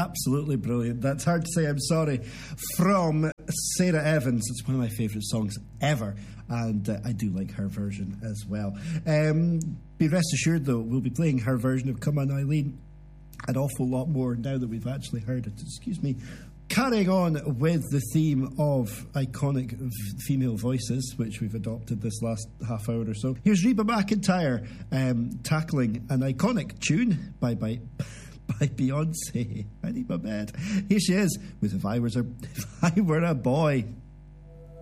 Absolutely brilliant. That's Hard to Say I'm Sorry from Sarah Evans. It's one of my favourite songs ever, and I do like her version as well. Be rest assured, though, we'll be playing her version of Come On Eileen an awful lot more now that we've actually heard it. Excuse me. Carrying on with the theme of iconic female voices, which we've adopted this last half hour or so. Here's Reba McEntire tackling an iconic tune by Beyonce. I need my bed. Here she is with If I Were a Boy.